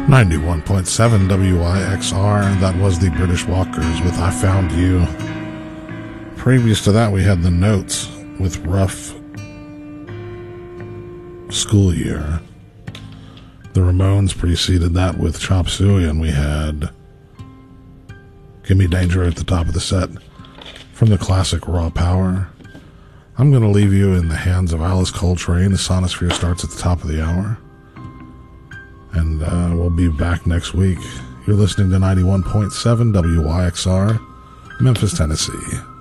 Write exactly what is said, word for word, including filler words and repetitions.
ninety-one point seven W I X R, that was the British Walkers with I Found You. Previous to that, we had the Notes with Rough School Year. The Ramones preceded that with Chop Suey, and we had Gimme Danger at the top of the set from the classic Raw Power. I'm going to leave you in the hands of Alice Coltrane. The Sonosphere starts at the top of the hour. And uh, we'll be back next week. You're listening to ninety-one point seven W Y X R, Memphis, Tennessee.